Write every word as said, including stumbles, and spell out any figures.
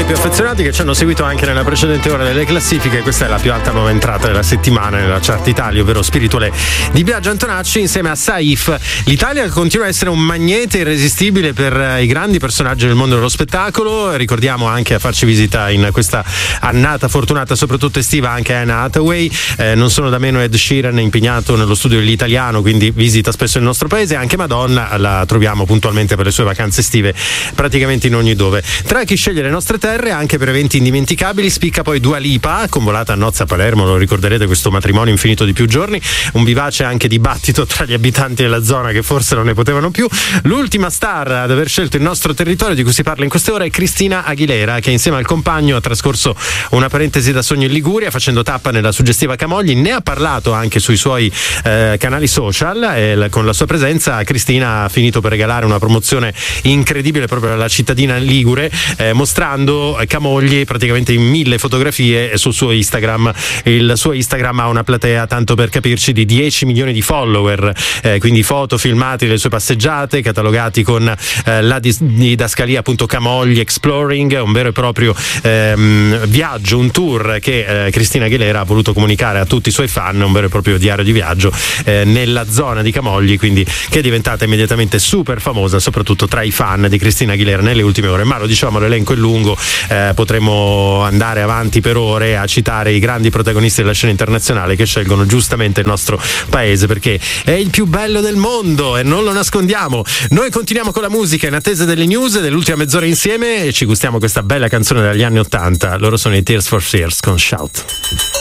più affezionati che ci hanno seguito anche nella precedente ora delle classifiche. Questa è la più alta nuova entrata della settimana nella chart Italia, ovvero Spirituale di Biagio Antonacci insieme a Saif. L'Italia continua a essere un magnete irresistibile per i grandi personaggi del mondo dello spettacolo. Ricordiamo anche a farci visita in questa annata fortunata, soprattutto estiva, anche Anne Hathaway. Eh, non sono da meno Ed Sheeran, impegnato nello studio dell'italiano, quindi visita spesso il nostro paese. Anche Madonna la troviamo puntualmente per le sue vacanze estive praticamente in ogni dove. Tra chi sceglie le nostre terre anche per eventi indimenticabili spicca poi Dua Lipa, convolata a nozze a Palermo, lo ricorderete, questo matrimonio infinito di più giorni, un vivace anche dibattito tra gli abitanti della zona che forse non ne potevano più. L'ultima star ad aver scelto il nostro territorio di cui si parla in queste ore è Cristina Aguilera, che insieme al compagno ha trascorso una parentesi da sogno in Liguria facendo tappa nella suggestiva Camogli. Ne ha parlato anche sui suoi eh, canali social e con la sua presenza Cristina ha finito per regalare una promozione incredibile proprio alla cittadina ligure, eh, mostrando Camogli praticamente in mille fotografie sul suo Instagram. Il suo Instagram ha una platea, tanto per capirci, di dieci milioni di follower, eh, quindi foto filmati delle sue passeggiate catalogati con eh, la dis- didascalia appunto Camogli Exploring, un vero e proprio ehm, viaggio, un tour che eh, Cristina Aguilera ha voluto comunicare a tutti i suoi fan, un vero e proprio diario di viaggio eh, nella zona di Camogli, quindi che è diventata immediatamente super famosa soprattutto tra i fan di Cristina Aguilera nelle ultime ore. Ma lo diciamo, l'elenco è lungo, eh, potremmo andare avanti per ore a citare i grandi protagonisti della scena internazionale che scelgono giustamente il nostro paese perché è il più bello del mondo e non lo nascondiamo. Noi continuiamo con la musica in attesa delle news dell'ultima mezz'ora insieme e ci gustiamo questa bella canzone degli anni ottanta. Loro sono i Tears for Fears con Shout.